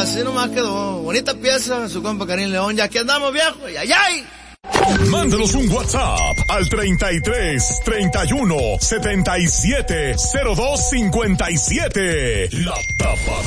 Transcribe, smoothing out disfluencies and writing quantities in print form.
así nomás quedó. Bonita pieza, su compa Karim León. Ya que andamos, viejo. ¡Ay, ay! Mándanos un WhatsApp al 33 31 77 02 57. La Tapa